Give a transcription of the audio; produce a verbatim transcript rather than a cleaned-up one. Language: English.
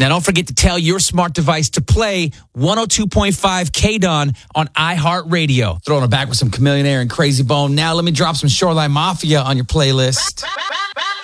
Now, don't forget to tell your smart device to play one oh two point five K-Don on iHeartRadio. Throwing it back with some Chameleon Air and Crazy Bone. Now, let me drop some Shoreline Mafia on your playlist.